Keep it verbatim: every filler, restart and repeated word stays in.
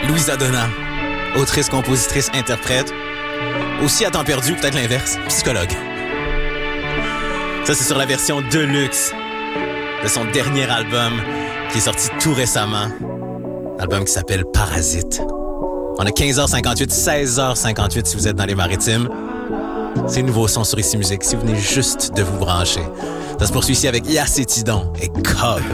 Louisa Donna, autrice, compositrice, interprète. Aussi à temps perdu, ou peut-être l'inverse, psychologue. Ça, c'est sur la version Deluxe de son dernier album qui est sorti tout récemment. Album qui s'appelle Parasite. On a quinze heures cinquante-huit, seize heures cinquante-huit si vous êtes dans les Maritimes. C'est le nouveau son sur Ici Musique si vous venez juste de vous brancher. Ça se poursuit ici avec Yacétidon et Cobb.